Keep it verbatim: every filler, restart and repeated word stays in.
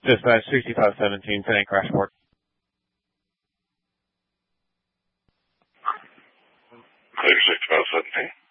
Dispatch sixty-five seventeen, Penny Crash Report. Clear sixty-five seventeen.